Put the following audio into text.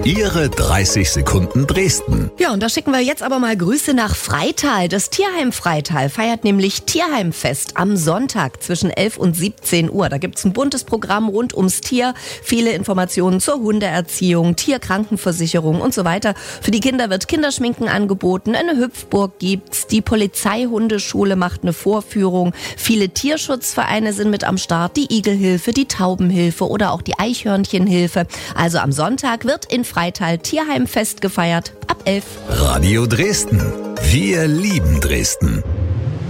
Ihre 30 Sekunden Dresden. Ja, und da schicken wir jetzt aber mal Grüße nach Freital. Das Tierheim Freital feiert nämlich Tierheimfest am Sonntag zwischen 11 und 17 Uhr. Da gibt's ein buntes Programm rund ums Tier, viele Informationen zur Hundeerziehung, Tierkrankenversicherung und so weiter. Für die Kinder wird Kinderschminken angeboten, eine Hüpfburg gibt's, die Polizeihundeschule macht eine Vorführung, viele Tierschutzvereine sind mit am Start, die Igelhilfe, die Taubenhilfe oder auch die Eichhörnchenhilfe. Also am Sonntag wird in Freital Tierheimfest gefeiert ab 11. Radio Dresden. Wir lieben Dresden.